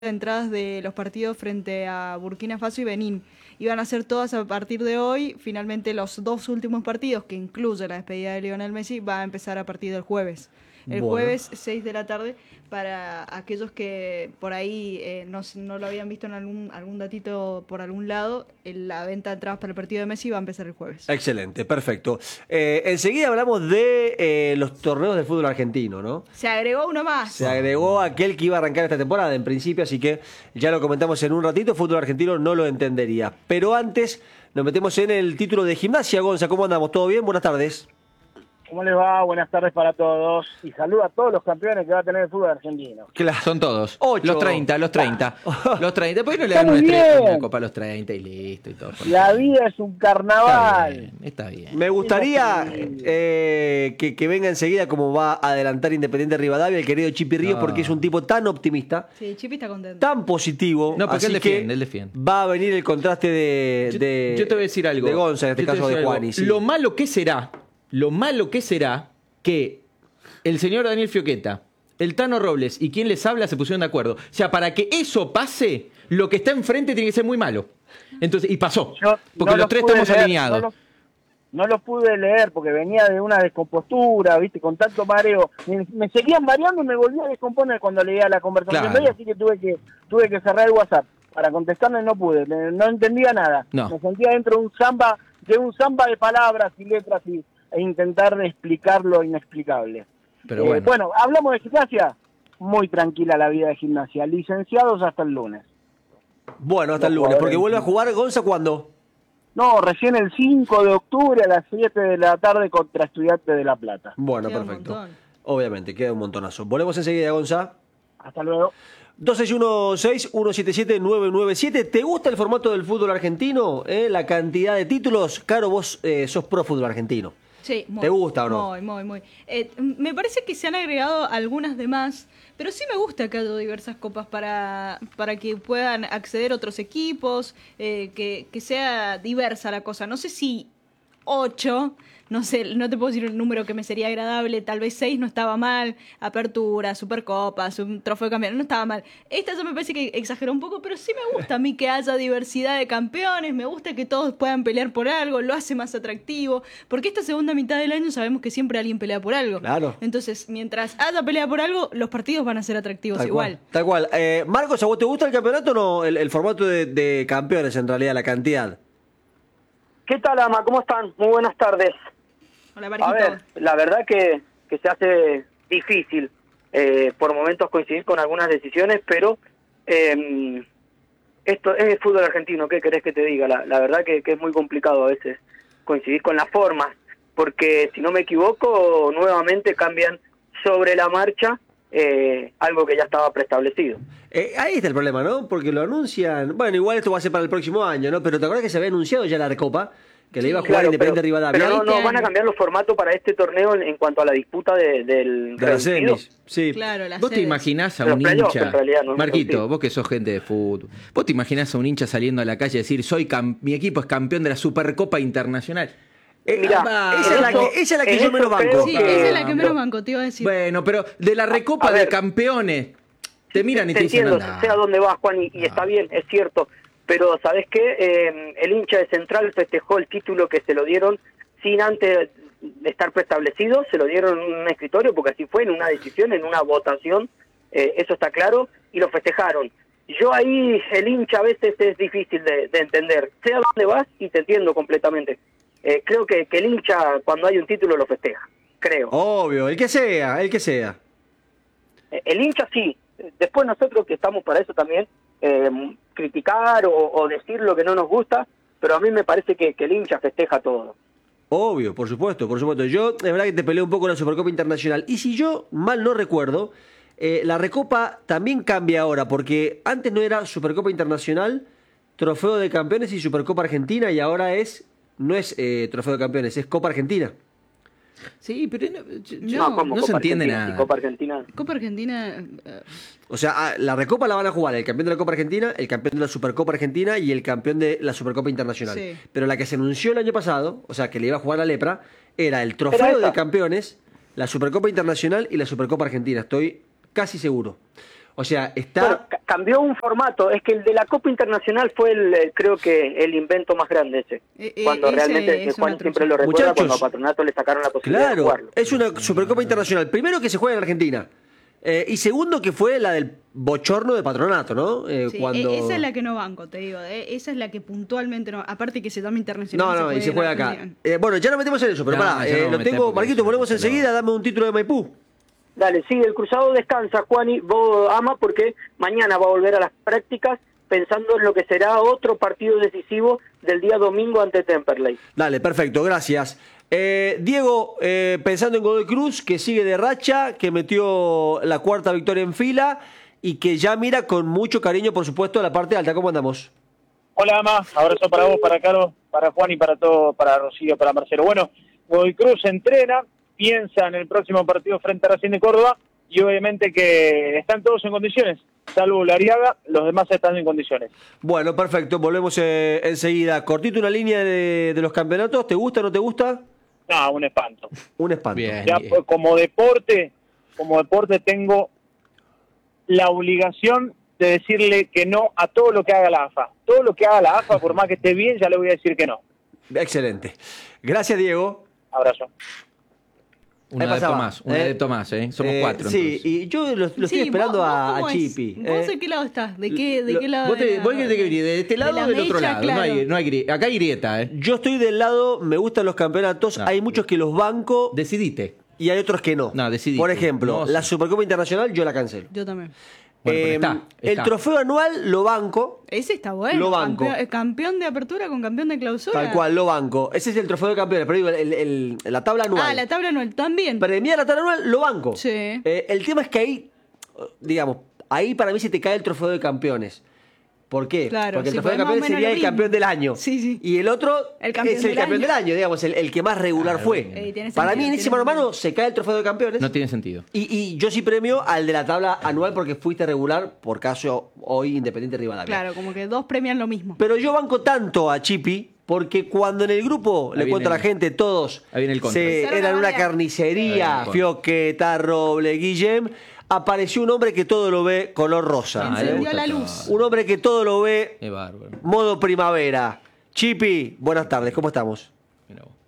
entradas de los partidos frente a Burkina Faso y Benín. Iban a ser todas a partir de hoy. Finalmente los dos últimos partidos, que incluye la despedida de Lionel Messi, va a empezar a partir del jueves. El jueves 6 de la tarde, para aquellos que por ahí no lo habían visto en algún datito por algún lado, la venta de entradas para el partido de Messi va a empezar el jueves. Excelente, perfecto. Enseguida hablamos de los torneos del fútbol argentino, ¿no? Se agregó uno más. Se agregó aquel que iba a arrancar esta temporada en principio, así que ya lo comentamos en un ratito. Fútbol argentino no lo entendería. Pero antes nos metemos en el título de Gimnasia. Gonza, ¿cómo andamos? ¿Todo bien? Buenas tardes. ¿Cómo les va? Buenas tardes para todos. Y saludo a todos los campeones que va a tener el fútbol argentino. Claro. Son todos. 8. Los 30. Los 30. ¿Por qué no le Está dan muy una bien. copa a los 30 y listo y todo? La vida es un carnaval. Está bien. Me gustaría que venga enseguida, como va a adelantar Independiente Rivadavia, el querido Chipi Ríos, porque es un tipo tan optimista, Sí, Chipi está contento. tan positivo. No, porque así él defiende. va a venir el contraste de Yo te voy a decir algo. de Gonza, en este Yo te caso voy a de decir Juani. algo. Sí. Lo malo que será que el señor Daniel Fioqueta, el Tano Robles y quien les habla se pusieron de acuerdo. O sea, para que eso pase, lo que está enfrente tiene que ser muy malo. Entonces, y pasó. Yo Porque no los tres pude estamos leer, alineados. No lo pude leer porque venía de una descompostura, ¿viste? Con tanto mareo. Me seguían mareando y me volví a descomponer cuando leía la conversación Claro. de hoy, así que tuve que cerrar el WhatsApp. Para contestarle no pude, no entendía nada. No. Me sentía dentro de un samba de palabras y letras e intentar explicar lo inexplicable. Pero bueno. Bueno, hablamos de Gimnasia. Muy tranquila la vida de Gimnasia. Licenciados hasta el lunes. Bueno, hasta el lunes, porque vuelve a jugar Gonza, ¿cuándo? No, recién el 5 de octubre a las 7 de la tarde contra Estudiantes de La Plata. Bueno, Queda un perfecto. montón. Obviamente, queda un montonazo. Volvemos enseguida, Gonza. Hasta luego. 261-6-177-997. ¿Te gusta el formato del fútbol argentino? La cantidad de títulos. Caro, vos sos pro fútbol argentino. Sí, ¿Te gusta o no? Muy. Me parece que se han agregado algunas de más, pero sí me gusta que haya diversas copas para que puedan acceder otros equipos, que sea diversa la cosa. No sé si 8, no sé, no te puedo decir un número que me sería agradable, tal vez 6 no estaba mal, Apertura, Supercopas, un trofeo de campeón, no estaba mal. Esta ya me parece que exageró un poco, pero sí me gusta a mí que haya diversidad de campeones, me gusta que todos puedan pelear por algo, lo hace más atractivo, porque esta segunda mitad del año sabemos que siempre alguien pelea por algo. Claro. Entonces, mientras haya pelea por algo, los partidos van a ser atractivos igual. Tal cual. Marcos, ¿a vos te gusta el campeonato o no? El formato de campeones, en realidad, la cantidad. ¿Qué tal, Ama? ¿Cómo están? Muy buenas tardes. Hola, A Marquito. ver, la verdad que se hace difícil por momentos coincidir con algunas decisiones, pero esto es el fútbol argentino, ¿qué querés que te diga? La verdad que es muy complicado a veces coincidir con las formas, porque si no me equivoco, nuevamente cambian sobre la marcha algo que ya estaba preestablecido. Ahí está el problema, ¿no? Porque lo anuncian. Bueno, igual esto va a ser para el próximo año, ¿no? Pero ¿te acuerdas que se había anunciado ya la Recopa? Que le iba a jugar Independiente Rivadavia. Pero no Este van a año. cambiar los formatos para este torneo en cuanto a la disputa del De las reducido. semis. Sí. Claro, las ¿Vos te sedes. imaginás a Los un playoffs, hincha? en realidad, ¿no? Marquito, Sí. vos que sos gente de fútbol. ¿Vos te imaginás a un hincha saliendo a la calle y decir, mi equipo es campeón de la Supercopa Internacional? Mirá, esa es la que yo menos banco. Sí, creo esa que- es la que menos banco, te iba a decir. Bueno, pero de la Recopa A de ver. campeones, te miran y te dicen, entiendo, anda. sé a dónde vas, Juan, y está bien, es cierto. Pero, ¿sabés qué? El hincha de Central festejó el título que se lo dieron sin antes de estar preestablecido, se lo dieron en un escritorio, porque así fue, en una decisión, en una votación, eso está claro, y lo festejaron. Yo ahí, el hincha a veces es difícil de entender. Sé a dónde vas y te entiendo completamente. Creo que el hincha, cuando hay un título, lo festeja, creo. Obvio, el que sea, el que sea. El hincha sí, después nosotros que estamos para eso también, criticar o decir lo que no nos gusta, pero a mí me parece que el hincha festeja todo. Obvio, por supuesto, por supuesto. Yo, de verdad que te peleé un poco en la Supercopa Internacional. Y si yo mal no recuerdo, la Recopa también cambia ahora, porque antes no era Supercopa Internacional, Trofeo de Campeones y Supercopa Argentina, y ahora no es Trofeo de Campeones, es Copa Argentina. Sí, pero Como no se Copa entiende Argentina, nada. sí, Copa Argentina. Copa Argentina, O sea, la Recopa la van a jugar el campeón de la Copa Argentina, el campeón de la Supercopa Argentina y el campeón de la Supercopa Internacional. Sí. Pero la que se anunció el año pasado, o sea, que le iba a jugar la Lepra, era el Trofeo de Campeones, la Supercopa Internacional y la Supercopa Argentina. Estoy casi seguro. O sea, está... Bueno, cambió un formato. Es que el de la Copa Internacional fue creo que el invento más grande ese. Cuando ese realmente es Juan una siempre lo atrocidad. recuerda, Muchachos, cuando a Patronato le sacaron la posibilidad de Claro, jugarlo. es una Supercopa Internacional. Primero que se juega en Argentina. Y segundo que fue la del bochorno de Patronato, ¿no? Sí, cuando... esa es la que no banco, te digo. Esa es la que puntualmente no. Aparte que se llama internacional. No, y se juega en acá. Argentina. Bueno, ya nos metemos en eso, pero No, pará, ya no lo me tengo, metemos, Marquito, porque volvemos eso, enseguida, dame un título de Maipú. Dale, sí, el Cruzado descansa, Juan, y vos ama porque mañana va a volver a las prácticas pensando en lo que será otro partido decisivo del día domingo ante Temperley. Dale, perfecto, gracias. Diego, pensando en Godoy Cruz, que sigue de racha, que metió la 4ª victoria en fila y que ya mira con mucho cariño, por supuesto, a la parte alta. ¿Cómo andamos? Hola, Ama. Abrazo para vos, para Caro, para Juan y para todo, para Rocío, para Marcelo. Bueno, Godoy Cruz entrena, piensa en el próximo partido frente a Racing de Córdoba y obviamente que están todos en condiciones, salvo Lariaga, los demás están en condiciones. Bueno, perfecto, volvemos enseguida. Cortito una línea de los campeonatos, ¿te gusta o no te gusta? No, un espanto. Un espanto. Bien. Ya como deporte tengo la obligación de decirle que no a todo lo que haga la AFA. Todo lo que haga la AFA, por más que esté bien, ya le voy a decir que no. Excelente. Gracias, Diego. Abrazo. Un Ahí adepto pasaba, más, un adepto más, ¿eh? Somos 4. Sí, entonces. y yo lo estoy Sí, esperando vos a cómo es. Chipi. ¿Vos de qué lado estás? ¿De qué lado? ¿Vos de la- querés que de este lado la o del otro mecha? lado? Claro. No hay acá hay grieta, ¿eh? Yo estoy del lado, me gustan los campeonatos, No. hay muchos que los banco Decidite. y hay otros que no. No, decidiste. Por ejemplo, No, la sí. Supercopa Internacional yo la cancelo. Yo también. Bueno, pero está. El trofeo anual lo banco, Ese está bueno. Lo banco. Campeón de apertura con campeón de clausura. tal cual, lo banco. Ese es el trofeo de campeones, pero digo, la tabla anual. Ah, la tabla anual también. Premiar la tabla anual, lo banco. Sí. El tema es que ahí, digamos, ahí para mí se te cae el trofeo de campeones. ¿Por qué? Claro, porque el sí, trofeo de porque más o campeones menos sería lo el mismo. campeón del año. Sí, sí. Y el otro El campeón es el del campeón año. del año, digamos, el que más regular fue. tiene Para sentido, mí en ese tiene mano a mano sentido. se cae el trofeo de campeones. No tiene sentido. Y yo sí premio al de la tabla anual porque fuiste regular, por caso hoy Independiente Rivadavia. Claro, como que dos premian lo mismo. Pero yo banco tanto a Chipi porque cuando en el grupo, le Ahí cuento a la viene gente, todos ahí viene el contra. eran una carnicería, Ahí viene el Fioqueta, Roble, Guillem, apareció un hombre que todo lo ve color rosa. Ah, Encendió le gusta la todo. luz. Un hombre que todo lo ve Qué bárbaro. modo primavera. Chipi, buenas tardes, ¿cómo estamos? Mirá vos.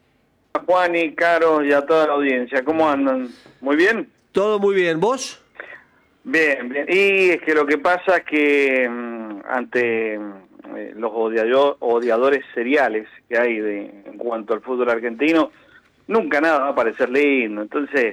A Juan y Caro y a toda la audiencia, ¿cómo andan? ¿Muy bien? Todo muy bien, ¿vos? Bien, bien. Y es que lo que pasa es que ante los odiadores seriales que hay en cuanto al fútbol argentino, nunca nada va a parecer lindo. Entonces,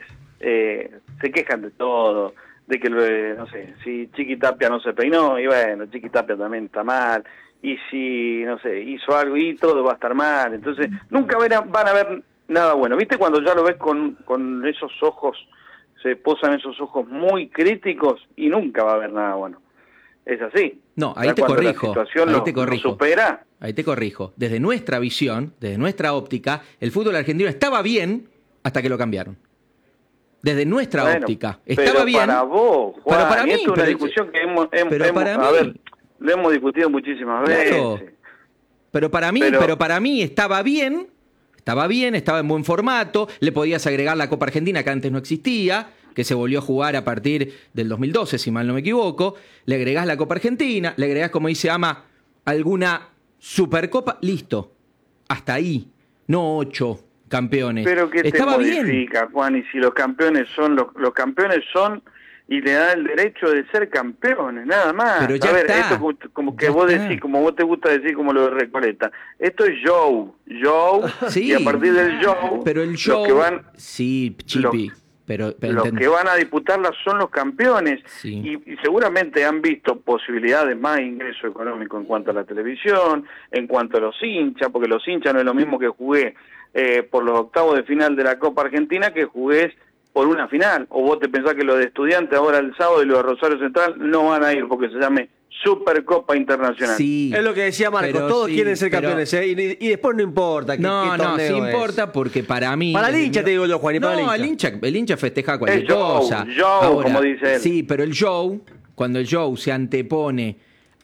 se quejan de todo, de que, no sé, si Chiqui Tapia no se peinó, y bueno, Chiqui Tapia también está mal, y si, no sé, hizo algo y todo va a estar mal. Entonces, nunca van a ver nada bueno. ¿Viste cuando ya lo ves con esos ojos, se posan esos ojos muy críticos y nunca va a haber nada bueno? Es así. No, ahí Ya te cuando corrijo. La situación Ahí lo te corrijo. supera. Ahí te corrijo. Desde nuestra visión, desde nuestra óptica, el fútbol argentino estaba bien hasta que lo cambiaron. Desde nuestra Bueno, óptica. pero Estaba bien. para vos, Juan, Pero para mí, y esto es una pero- discusión que pero para a mí- ver, lo hemos discutido muchísimas Claro. veces. Pero para mí estaba bien, estaba en buen formato, le podías agregar la Copa Argentina que antes no existía, que se volvió a jugar a partir del 2012, si mal no me equivoco, le agregás la Copa Argentina, le agregás, como dice Ama, alguna Supercopa, listo, hasta ahí, no 8 campeones. Pero que estaba te bien. modifica, Juan, y si los campeones son los campeones son y le da el derecho de ser campeones, nada más. Pero ya a ver, está. esto como que Ya vos está. decís, como vos te gusta decir, como lo de Recoleta. Esto es show, Sí. y a partir del show, Pero el show, los que van sí, Chipi, pero los entend- que van a disputarla son los campeones. Sí. Y seguramente han visto posibilidades más de ingreso económico en cuanto a la televisión, en cuanto a los hinchas, porque los hinchas no es lo mismo que jugué por los octavos de final de la Copa Argentina que jugué por una final. O vos te pensás que los de Estudiantes ahora el sábado y los de Rosario Central no van a ir porque se llame Supercopa Internacional. Sí. Es lo que decía Marco, Pero todos sí, quieren ser pero- campeones, ¿eh? y después no importa qué No, sí torneo es. importa porque para mí... Para el hincha te digo yo, Juan, y No, para el hincha. el hincha festeja cualquier El show, cosa. show, como dice él. Sí, pero el show, cuando el show se antepone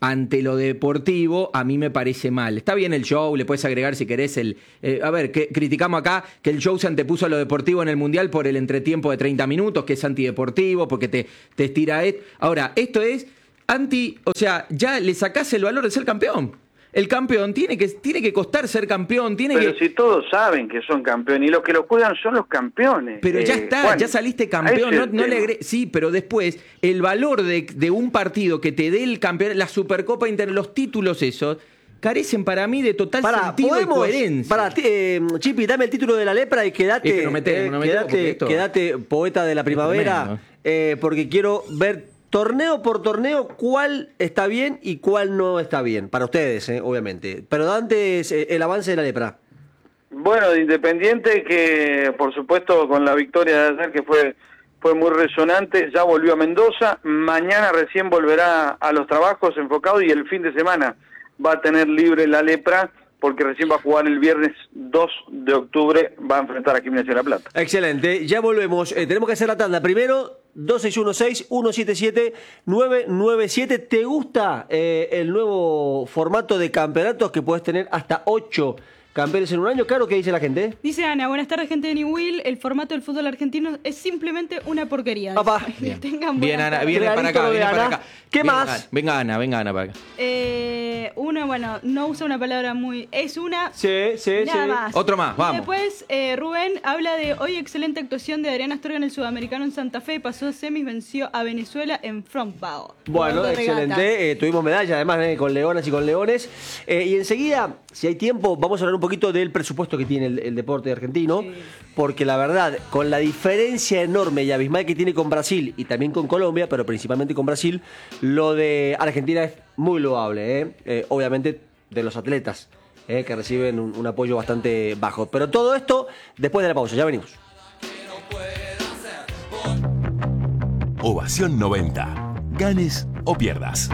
ante lo deportivo, a mí me parece mal. Está bien el show, le puedes agregar si querés criticamos acá que el show se antepuso a lo deportivo en el Mundial por el entretiempo de 30 minutos, que es antideportivo, porque te estira. Ahora, esto es o sea, ya le sacás el valor de ser campeón. El campeón tiene que costar ser campeón. Pero si todos saben que son campeones y los que lo juegan son los campeones. Pero ya está, Juan, ya saliste campeón. Sí, pero después el valor de un partido que te dé el campeón, la Supercopa los títulos esos, carecen para mí de total sentido y coherencia. Chipi, dame el título de la lepra y quedate, quedate poeta de la primavera, porque quiero ver torneo por torneo cuál está bien y cuál no está bien. Para ustedes, obviamente. Pero antes, el avance de la lepra. Bueno, de Independiente, que por supuesto con la victoria de ayer, que fue muy resonante, ya volvió a Mendoza. Mañana recién volverá a los trabajos enfocado y el fin de semana va a tener libre la lepra, porque recién va a jugar el viernes 2 de octubre, va a enfrentar a Gimnasia de La Plata. Excelente, ya volvemos. Tenemos que hacer la tanda. Primero, 2616-177-997. ¿Te gusta el nuevo formato de campeonatos que puedes tener hasta 8 campeones en un año? Claro, ¿qué dice la gente? Dice Ana, buenas tardes, gente de New Will. El formato del fútbol argentino es simplemente una porquería. Papá. Bien, Ana, viene para acá. ¿Qué más? Venga Ana para acá. No usa una palabra muy... Es una... Sí. Nada más. Otro más, vamos. Después, Rubén habla de hoy excelente actuación de Adrián Astorga en el Sudamericano en Santa Fe. Pasó semis, venció a Venezuela en frontbow. Bueno, excelente. Tuvimos medalla además con leonas y con leones. Y enseguida, si hay tiempo, vamos a hablar un poquito del presupuesto que tiene el deporte argentino. Sí. Porque la verdad, con la diferencia enorme y abismal que tiene con Brasil y también con Colombia, pero principalmente con Brasil, lo de Argentina es muy loable, obviamente de los atletas que reciben un apoyo bastante bajo. Pero todo esto después de la pausa, ya venimos. Ovación 90. Ganes o pierdas.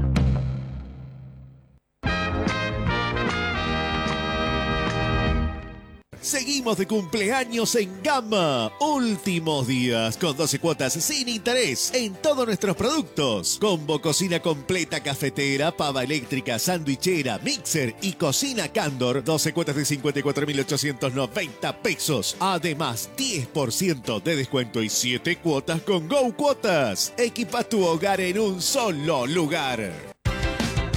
Seguimos de cumpleaños en Gama. Últimos días con 12 cuotas sin interés en todos nuestros productos. Combo cocina completa, cafetera, pava eléctrica, sandwichera, mixer y cocina Candor. 12 cuotas de 54.890 pesos. Además, 10% de descuento y 7 cuotas con Go Cuotas. Equipa tu hogar en un solo lugar.